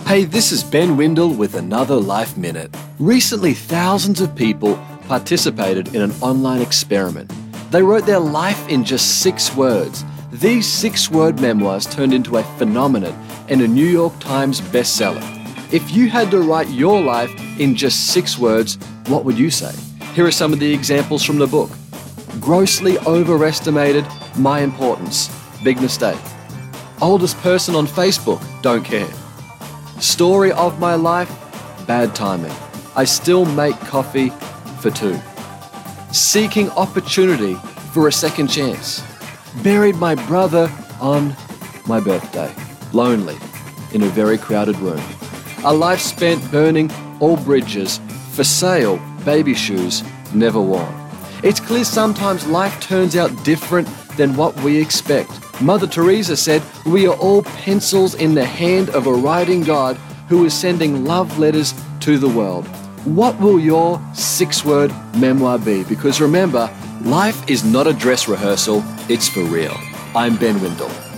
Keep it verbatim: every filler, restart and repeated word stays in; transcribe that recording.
Hey, this is Ben Windle with another Life Minute. Recently, thousands of people participated in an online experiment. They wrote their life in just six words. These six-word memoirs turned into a phenomenon and a New York Times bestseller. If you had to write your life in just six words, what would you say? Here are some of the examples from the book. Grossly overestimated my importance. Big mistake. Oldest person on Facebook. Don't care. Story of my life. Bad timing. I still make coffee for two. Seeking opportunity for a second chance. Buried my brother on my birthday. Lonely in a very crowded room. A life spent burning all bridges. For sale, baby shoes never worn. It's clear sometimes life turns out different than what we expect. Mother Teresa said, "We are all pencils in the hand of a writing God who is sending love letters to the world." What will your six-word memoir be? Because remember, life is not a dress rehearsal, it's for real. I'm Ben Windle.